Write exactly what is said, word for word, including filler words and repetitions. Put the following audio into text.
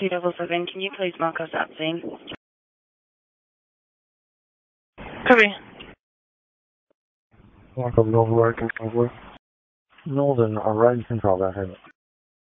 two double seven, can you please mark us at scene? Copy. Mark up North American Convoy. Northern, Orange Control, go ahead.